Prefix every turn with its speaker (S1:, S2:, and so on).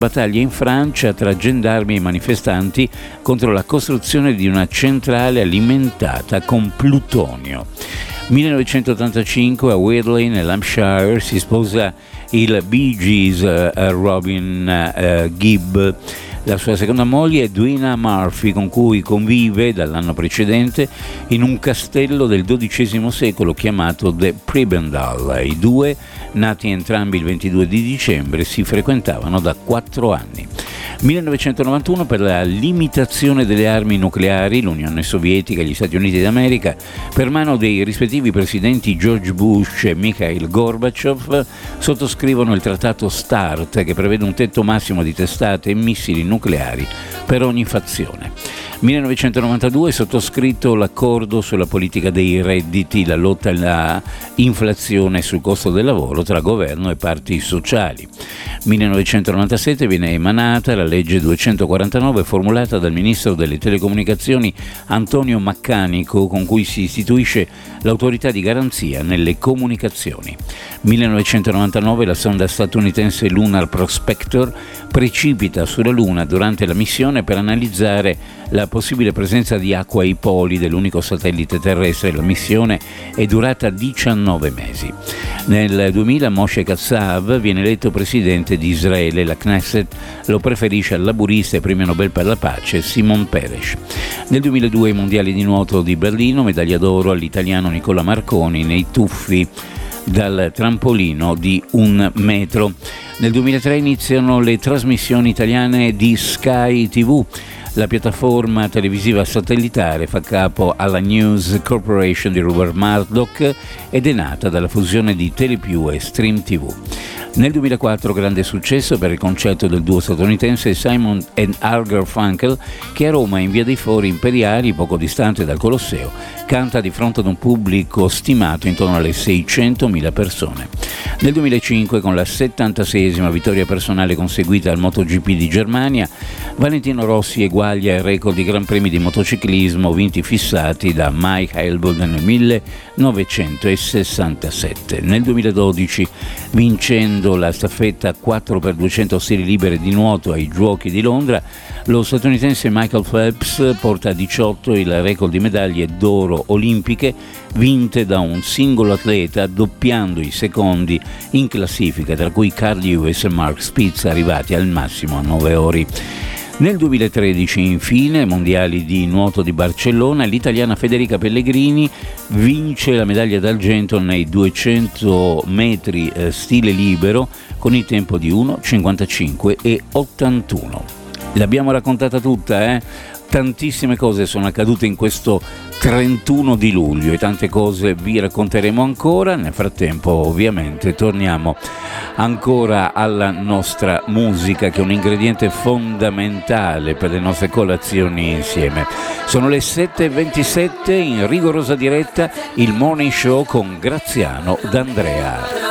S1: battaglia in Francia tra gendarmi e manifestanti contro la costruzione di una centrale alimentata con plutonio. 1985 a Wadley, nell'Hampshire, si sposa il Bee Gees Robin Gibb. La sua seconda moglie è Dwina Murphy, con cui convive dall'anno precedente in un castello del XII secolo chiamato The Prebendal. I due, nati entrambi il 22 di dicembre, si frequentavano da 4 anni. 1991, per la limitazione delle armi nucleari, l'Unione Sovietica e gli Stati Uniti d'America, per mano dei rispettivi presidenti George Bush e Mikhail Gorbachev, sottoscrivono il trattato START, che prevede un tetto massimo di testate e missili nucleari per ogni fazione. 1992 è sottoscritto l'accordo sulla politica dei redditi, la lotta alla inflazione sul costo del lavoro tra governo e parti sociali. 1997 viene emanata la legge 249 formulata dal ministro delle telecomunicazioni Antonio Maccanico, con cui si istituisce l'autorità di garanzia nelle comunicazioni. 1999 la sonda statunitense Lunar Prospector precipita sulla Luna durante la missione per analizzare la possibile presenza di acqua ai poli dell'unico satellite terrestre. La missione è durata 19 mesi. Nel 2000 Moshe Katsav viene eletto presidente di Israele. La Knesset lo preferisce al laburista e premio Nobel per la pace Simon Peres. Nel 2002 i mondiali di nuoto di Berlino, medaglia d'oro all'italiano Nicola Marconi nei tuffi dal trampolino di 1 metro. Nel 2003 iniziano le trasmissioni italiane di Sky TV. La piattaforma televisiva satellitare fa capo alla News Corporation di Rupert Murdoch ed è nata dalla fusione di Telepiù e Stream TV. Nel 2004 grande successo per il concerto del duo statunitense Simon & Garfunkel, che a Roma, in via dei Fori Imperiali, poco distante dal Colosseo, canta di fronte ad un pubblico stimato intorno alle 600.000 persone. Nel 2005, con la 76esima vittoria personale conseguita al MotoGP di Germania, Valentino Rossi eguaglia il record di Gran Premi di motociclismo vinti fissati da Mike Helbut nel 1967. Nel 2012, vincendo la staffetta 4x200 stili libere di nuoto ai Giochi di Londra, lo statunitense Michael Phelps porta a 18 il record di medaglie d'oro olimpiche vinte da un singolo atleta, doppiando i secondi in classifica, tra cui Carl Lewis e Mark Spitz, arrivati al massimo a 9 ori. Nel 2013, infine, mondiali di nuoto di Barcellona, l'italiana Federica Pellegrini vince la medaglia d'argento nei 200 metri stile libero con il tempo di 1,55 e 81. L'abbiamo raccontata tutta, Tantissime cose sono accadute in questo 31 di luglio e tante cose vi racconteremo ancora. Nel frattempo, ovviamente, torniamo ancora alla nostra musica, che è un ingrediente fondamentale per le nostre colazioni insieme. Sono le 7:27, in rigorosa diretta il Morning Show con Graziano D'Andrea.